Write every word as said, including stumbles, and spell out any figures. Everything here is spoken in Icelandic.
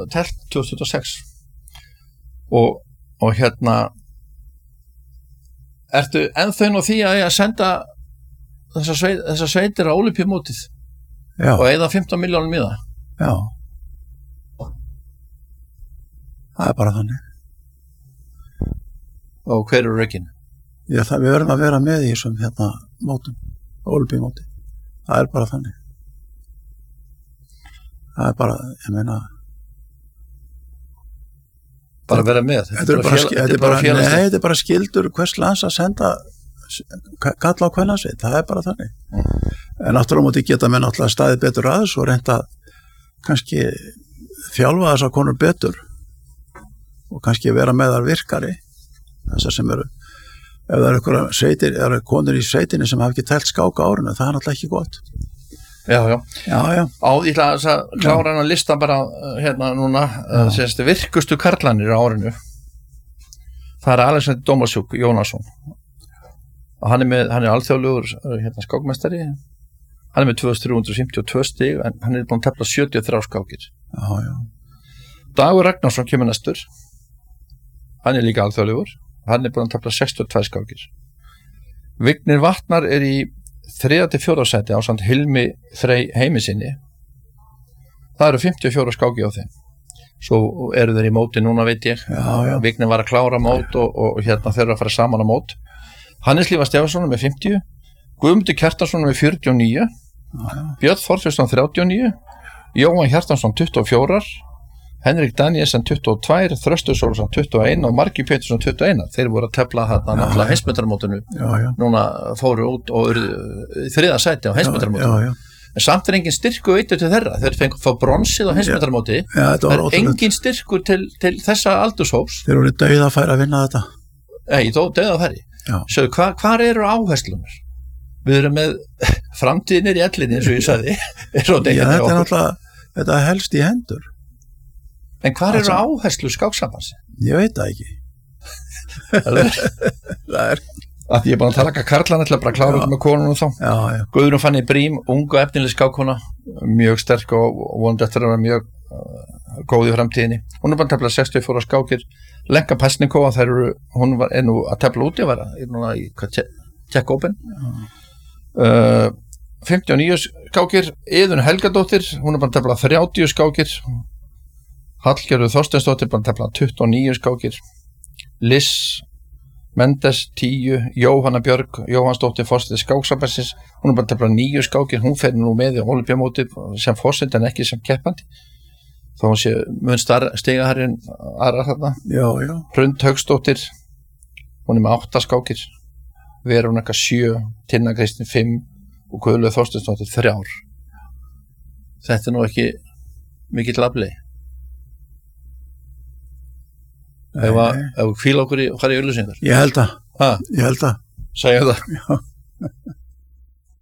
telt tvö þúsund tuttugu og sex og, og hérna ertu ennþá inn á því að ég að senda þessar sveit, þessa sveitir á Ólympíumótið og eyða fimmtán milljónum í það? Já. Það er bara þannig. Og hver eru rökin? Já, það, við verðum að vera með í þessum hérna mótum, Ólympíumóti. Það er bara þannig. Það er bara, ég meina bara vera með. Þetta er bara, þetta er bara, nei, þetta er bara skildur hvers lands að senda kalla á kvennasveit, það er bara þannig. Mm. En aftur á móti geta menn náttúrulega staðið betur að þessu og reynda kannski þjálfa þessar konur betur og kannski vera með þar virkari þessar sem eru, ef það eru einhverja sveitir, eru konur í sveitinni sem hafa ekki telt skáka árinu, það er náttúrulega ekki gott. Já, já. Já, já. Á, ég ætla að klára hann að lista bara hérna núna, sérst, virkustu karlanir á árinu. Það er Alexander Domasjúk Jónasson. Og hann er með, hann er alþjóðlegur hérna skákmeistari. Hann er með tvö þúsund þrjú hundruð fimmtíu og tvö stig, en hann er búinn að tefla sjötíu og þrjár skákir. Já, já. Dagur Ragnarsson kemur næstur. Hann er líka alþjóðlegur. Hann er búinn að tefla sextíu og tvær skákir. Vignir Vatnar er í þriðja til fjórða sæti ásamt Hilmi Frey Heimissyni. Það eru fimmtíu og fjórar skáki á þeim. Svo eru þeir í móti núna, veit ég. Já, já. Vignir var að klára mót og, og hérna þeir eru að fara saman á mót. Hannes Lífa Stefánsson með fimmtíu, Guðmundur Kjartansson með fjörutíu og níu, já, já. Björn Þorsteinsson þrjátíu og níu, Jóhann Hjartansson tuttugu og fjögur, Henrik Danielsen tuttugu og tvö, Þröstur Sólsson tuttugu og eitt og Margi Pétursson tuttugu og eitt. Þeir voru að tefla þarna náttúrulega heimsmeistaramótinu. Núna fóru út og urðu þriðja sæti á heimsmeistaramótinu. En samt er engin styrkur veitur til þeirra. Þeir fengu fá bronsið á heimsmeistaramóti. Það er engin styrkur til, til þessa aldurshóps. Þeir voru dauðafæri að vinna þetta. Nei, þó dauðafæri. Svo hva, hvar eru áherslunar? Við erum með framtíðinir í ellinni, eins og ég sagði. Já, þetta er náttúrulega, þetta er helst í hendur. En hvar eru áherslu skáksambands? Ég veit það ekki. Það er, það er að ég er búin að taka karlana til að bara klára upp með konunum þá. Já, já. Guðrún Fanný Brím, ungu efnileg skákkona, mjög sterk og vonandi eftir að vera mjög uh, góð í framtíðinni. Hún er bara að tefla sextíu og fjórar skákir. Lenka Pasnikova, þær eru, hún var, er nú að tefla úti að vera, er núna í Czech Open. Uh, fimmtíu og níu skákir, Iðunn Helgadóttir, hún er bara að tefla þrjátíu skákir. Hallgerður Þorsteinsdóttir bara að tefla tuttugu og níu skákir. Liz Mendes tíu, Jóhanna Björg Jóhannsdóttir forseti skáksambandsins, hún er bara að tefla níu skákir, hún fer nú með í Ólympíumótið sem forseti en ekki sem keppandi þó hún sé mun stiga herrin aðra þarna. Já, já. Hrund Hauksdóttir, hún er með átta skákir, Verónika sjö, Tinna Kristín fimm og Guðlaug Þorsteinsdóttir þrjár. Þetta er nú ekki mikill afli. Ef við fíla okkur í, í auglýsingar. Ég held að. Ha? Ég held að. Segja það. Já.